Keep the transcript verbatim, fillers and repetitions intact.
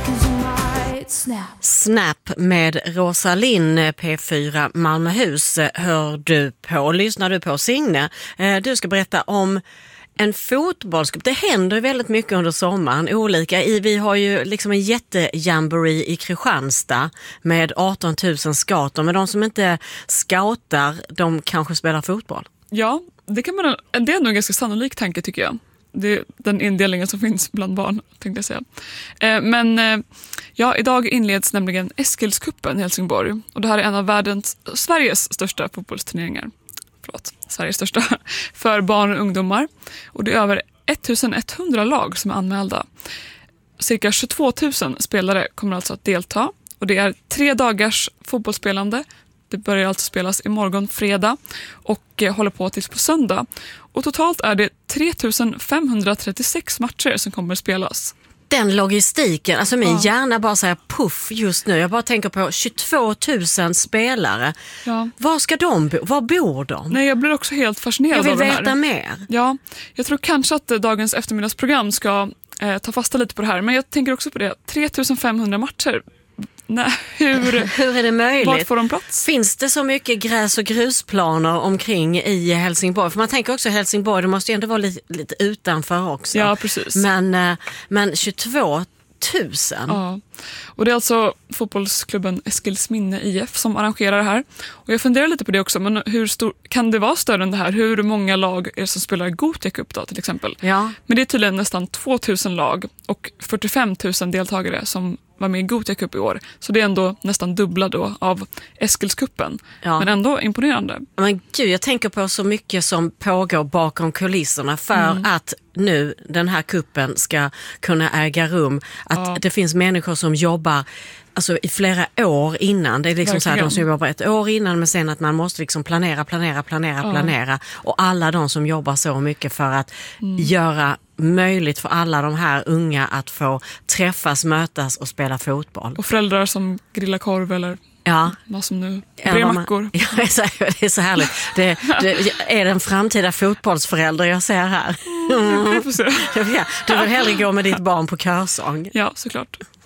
Snap med Rosalind, P fyra Malmöhus hör du på. Lyssnar du på Signe? Du ska berätta om en fotbollscup. Det händer väldigt mycket under sommaren. Olika. Vi har ju liksom en jättejamboree i Kristianstad med arton tusen scouter. Men de som inte scoutar, de kanske spelar fotboll. Ja, det, kan man, det är nog en ganska sannolik tanke tycker jag. Det är den indelningen som finns bland barn, tänkte jag säga. Eh, men eh, ja, idag inleds nämligen Eskilscupen i Helsingborg. Och det här är en av världens, Sveriges största fotbollsturneringar. Förlåt, Sveriges största. För barn och ungdomar. Och det är över ettusenetthundra lag som är anmälda. Cirka tjugotvå tusen spelare kommer alltså att delta. Och det är tre dagars fotbollsspelande. Det börjar alltså spelas imorgon fredag och eh, håller på tills på söndag. Och totalt är det tre tusen femhundratrettiosex matcher som kommer att spelas. Den logistiken, alltså min ja. hjärna bara säger puff just nu. Jag bara tänker på tjugotvå tusen spelare. Ja. Var ska de bo? Var bor de? Nej, jag blir också helt fascinerad av det här. Jag vill veta mer. Ja, jag tror kanske att dagens eftermiddagsprogram ska eh, ta fasta lite på det här. Men jag tänker också på det. tre tusen femhundra matcher. Nej, hur, hur är det möjligt? Vart får de plats? Finns det så mycket gräs- och grusplaner omkring i Helsingborg? För man tänker också Helsingborg, det måste ju ändå vara lite, lite utanför också. Ja, precis. Men, men tjugotvå tusen? Ja, och det är alltså fotbollsklubben Eskilsminne I F som arrangerar det här. Och jag funderar lite på det också, men hur stor, kan det vara större än det här? Hur många lag är det som spelar Gothia Cup då till exempel? Ja. Men det är tydligen nästan tvåtusen lag och fyrtiofem tusen deltagare som var med i Gothia Cup i år. Så det är ändå nästan dubbla då av Eskilscupen. Ja. Men ändå imponerande. Men gud, jag tänker på så mycket som pågår bakom kulisserna för mm. att nu den här kuppen ska kunna äga rum. Att ja. det finns människor som jobbar alltså i flera år innan. Det är liksom så här, de som jobbar ett år innan, men sen att man måste liksom planera, planera, planera, ja. planera. Och alla de som jobbar så mycket för att mm. göra möjligt för alla de här unga att få träffas, mötas och spela fotboll. Och föräldrar som grillar korv eller ja. vad som nu brer mackor. Ja, det är så härligt. Det, det är den framtida fotbollsförälder jag ser här. Mm, jag får se. Du vill hellre gå med ditt barn på körsång. Ja, såklart.